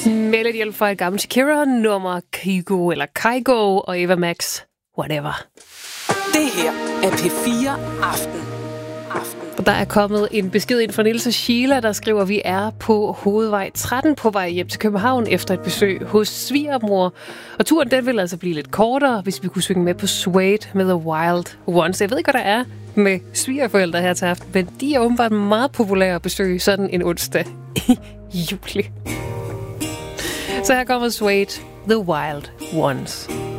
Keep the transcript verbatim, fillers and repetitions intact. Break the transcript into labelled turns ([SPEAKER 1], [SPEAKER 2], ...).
[SPEAKER 1] Melody fra et gammelt Shakira, nummer Kygo eller Kygo og Eva Max, whatever.
[SPEAKER 2] Det her er P fire Aften. Aften.
[SPEAKER 1] Og der er kommet en besked ind fra Niels og Sheila, der skriver, at vi er på hovedvej tretten på vej hjem til København efter et besøg hos svigermor. Og turen den vil altså blive lidt kortere, hvis vi kunne synge med på Suede med The Wild Ones. Jeg ved ikke, hvad der er med svigerforældre her til aften, men de er åbenbart meget populære at besøge sådan en onsdag i juli. Så her kommer Suede, The Wild Ones.